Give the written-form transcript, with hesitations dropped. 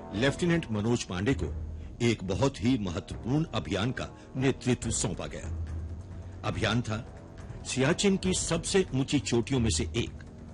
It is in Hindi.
लेफ्टिनेंट मनोज पांडे को एक बहुत ही महत्वपूर्ण अभियान का नेतृत्व सौंपा गया। अभियान था सियाचिन की सबसे ऊंची चोटियों में से एक